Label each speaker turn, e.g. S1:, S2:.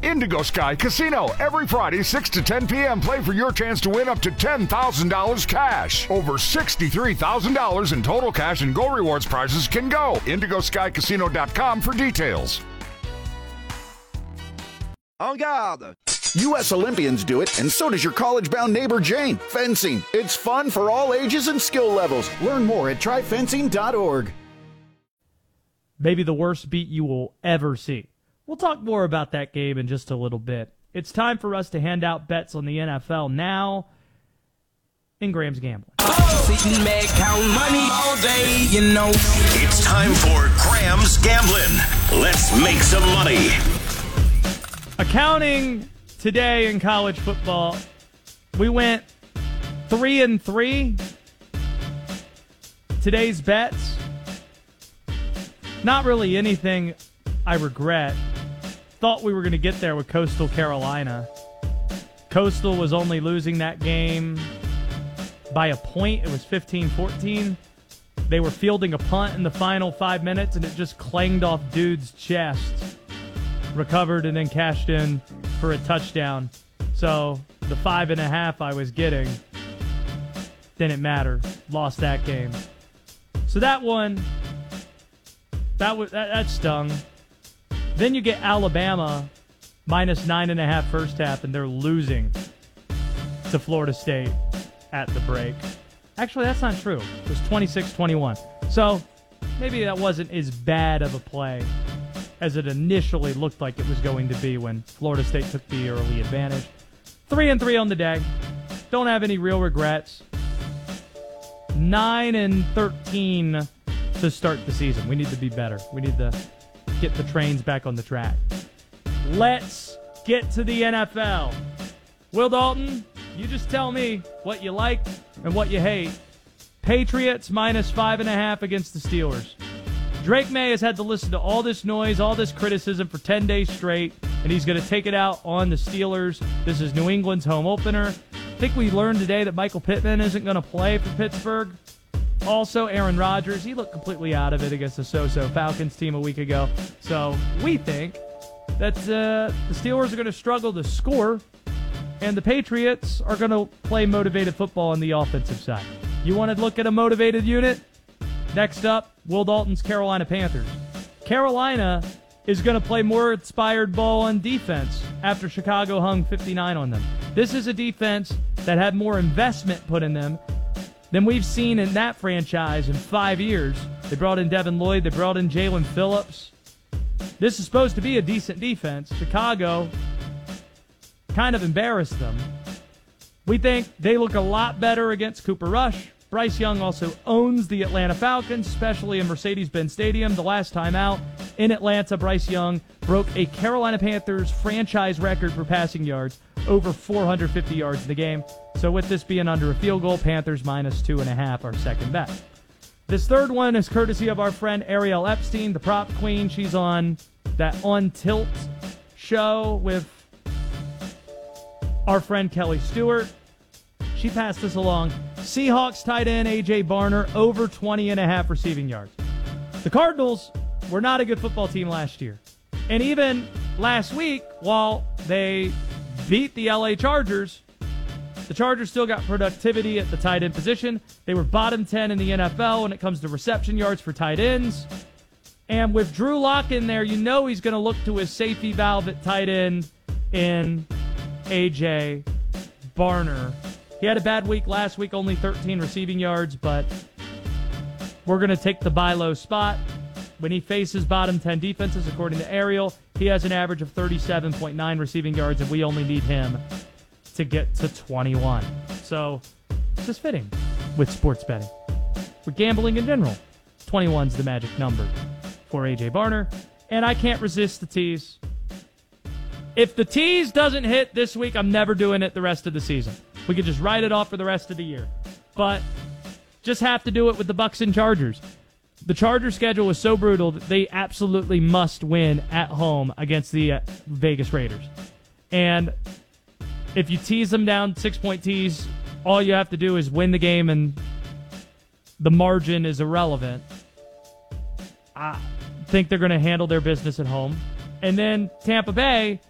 S1: Indigo Sky Casino. Every Friday, 6 to 10 p.m. Play for your chance to win up to $10,000 cash. Over $63,000 in total cash and Go Rewards prizes can go. IndigoSkyCasino.com for details.
S2: En garde! U.S. Olympians do it, and so does your college-bound neighbor Jane. Fencing. It's fun for all ages and skill levels. Learn more at tryfencing.org.
S3: Maybe the worst beat you will ever see. We'll talk more about that game in just a little bit. It's time for us to hand out bets on the NFL now in Graham's Gambling.
S4: It's time for Graham's Gambling. Let's make some money.
S3: Accounting today in college football, we went 3-3. Today's bets, not really anything I regret. Thought we were going to get there with Coastal Carolina. Coastal was only losing that game by a point. It was 15-14. They were fielding a punt in the final 5 minutes, and it just clanged off dude's chest. Recovered and then cashed in for a touchdown. So the 5.5 I was getting didn't matter. Lost that game. So that one, that stung. Then you get Alabama minus 9.5 first half, and they're losing to Florida State at the break. Actually, that's not true. It was 26-21. So maybe that wasn't as bad of a play as it initially looked like it was going to be when Florida State took the early advantage. 3-3 on the day. Don't have any real regrets. 9-13 to start the season. We need to be better. We need to get the trains back on the track. Let's get to the NFL. Will Dalton, you just tell me what you like and what you hate. Patriots minus 5.5 against the Steelers. Drake May has had to listen to all this noise, all this criticism for 10 days straight, and he's going to take it out on the Steelers. This is New England's home opener. I think we learned today that Michael Pittman isn't going to play for Pittsburgh. Also, Aaron Rodgers, he looked completely out of it against the so-so Falcons team a week ago. So we think that the Steelers are going to struggle to score, and the Patriots are going to play motivated football on the offensive side. You want to look at a motivated unit? Next up, Will Dalton's Carolina Panthers. Carolina is going to play more inspired ball on defense after Chicago hung 59 on them. This is a defense that had more investment put in them than we've seen in that franchise in 5 years. They brought in Devin Lloyd. They brought in Jalen Phillips. This is supposed to be a decent defense. Chicago kind of embarrassed them. We think they look a lot better against Cooper Rush. Bryce Young also owns the Atlanta Falcons, especially in Mercedes-Benz Stadium. The last time out in Atlanta, Bryce Young broke a Carolina Panthers franchise record for passing yards, over 450 yards in the game. So with this being under a field goal, Panthers minus 2.5, our second bet. This third one is courtesy of our friend Ariel Epstein, the prop queen. She's on that On Tilt show with our friend Kelly Stewart. She passed this along. Seahawks tight end A.J. Barner, over 20.5 receiving yards. The Cardinals were not a good football team last year. And even last week, while they beat the L.A. Chargers, the Chargers still got productivity at the tight end position. They were bottom 10 in the NFL when it comes to reception yards for tight ends. And with Drew Lock in there, you know he's going to look to his safety valve at tight end in A.J. Barner. He had a bad week last week, only 13 receiving yards, but we're going to take the buy low spot. When he faces bottom 10 defenses, according to Ariel, he has an average of 37.9 receiving yards, and we only need him to get to 21. So, it's just fitting with sports betting. With gambling in general, 21's the magic number for A.J. Barner, and I can't resist the tease. If the tease doesn't hit this week, I'm never doing it the rest of the season. We could just write it off for the rest of the year. But just have to do it with the Bucs and Chargers. The Chargers schedule was so brutal that they absolutely must win at home against the Vegas Raiders. And if you tease them down 6-point tease, all you have to do is win the game and the margin is irrelevant. I think they're going to handle their business at home. And then Tampa Bay,